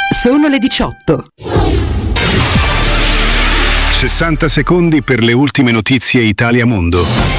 Sono le 18. 60 secondi per le ultime notizie Italia Mondo.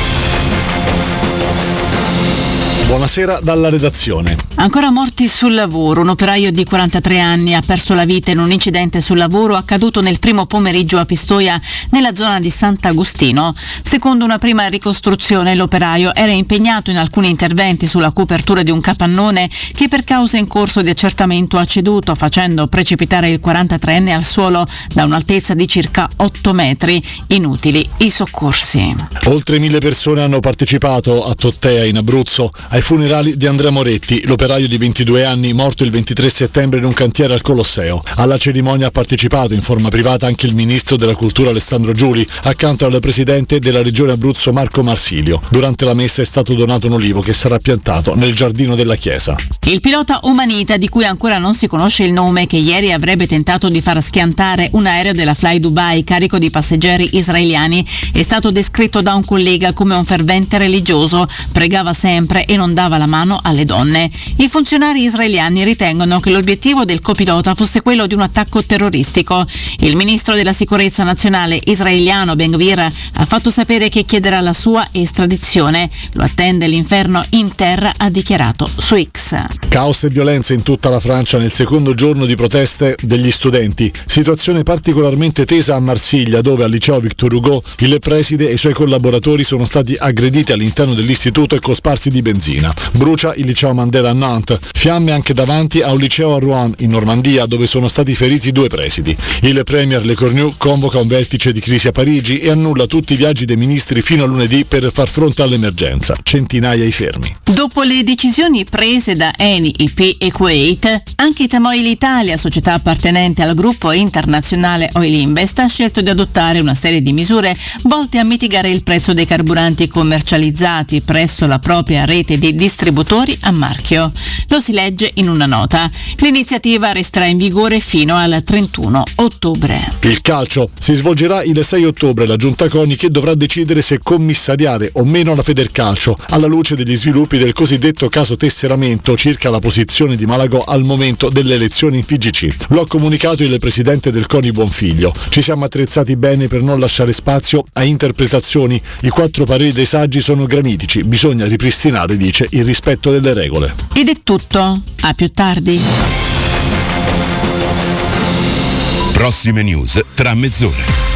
Buonasera dalla redazione. Ancora morti sul lavoro. Un operaio di 43 anni ha perso la vita in un incidente sul lavoro accaduto nel primo pomeriggio a Pistoia, nella zona di Sant'Agostino. Secondo una prima ricostruzione, l'operaio era impegnato in alcuni interventi sulla copertura di un capannone che per causa in corso di accertamento ha ceduto, facendo precipitare il 43enne al suolo da un'altezza di circa 8 metri. Inutili i soccorsi. Oltre 1000 persone hanno partecipato a Tottea, in Abruzzo, ai funerali di Andrea Moretti, l'operaio di 22 anni morto il 23 settembre in un cantiere al Colosseo. Alla cerimonia ha partecipato in forma privata anche il ministro della cultura Alessandro Giuli, accanto al presidente della regione Abruzzo Marco Marsilio. Durante la messa è stato donato un ulivo che sarà piantato nel giardino della chiesa. Il pilota Omanita, di cui ancora non si conosce il nome, che ieri avrebbe tentato di far schiantare un aereo della Fly Dubai carico di passeggeri israeliani, è stato descritto da un collega come un fervente religioso, pregava sempre e non dava la mano alle donne. I funzionari israeliani ritengono che l'obiettivo del copilota fosse quello di un attacco terroristico. Il ministro della sicurezza nazionale israeliano Ben Gvir ha fatto sapere che chiederà la sua estradizione. Lo attende l'inferno in terra, ha dichiarato su X. Caos e violenza in tutta la Francia nel secondo giorno di proteste degli studenti. Situazione particolarmente tesa a Marsiglia, dove al liceo Victor Hugo il preside e i suoi collaboratori sono stati aggrediti all'interno dell'istituto e cosparsi di benzina. Brucia il liceo Mandela a Nantes, fiamme anche davanti a un liceo a Rouen in Normandia, dove sono stati feriti 2 presidi. Il premier Le Cornu convoca un vertice di crisi a Parigi e annulla tutti i viaggi dei ministri fino a lunedì per far fronte all'emergenza. Centinaia i fermi. Dopo le decisioni prese da Eni, IP e Kuwait, anche Tamoil Italia, società appartenente al gruppo internazionale Oil Invest, ha scelto di adottare una serie di misure volte a mitigare il prezzo dei carburanti commercializzati presso la propria rete di distributori a marchio. Lo si legge in una nota. L'iniziativa resterà in vigore fino al 31 ottobre. Il calcio. Si svolgerà il 6 ottobre la giunta CONI, che dovrà decidere se commissariare o meno la Federcalcio, alla luce degli sviluppi del cosiddetto caso tesseramento circa la posizione di Malagò al momento delle elezioni in FIGC. Lo ha comunicato il presidente del CONI Buonfiglio. Ci siamo attrezzati bene per non lasciare spazio a interpretazioni. I 4 pareri dei saggi sono granitici. Bisogna ripristinare, dice, il rispetto delle regole. Ed è tutto. A più tardi. Prossime news tra mezz'ora.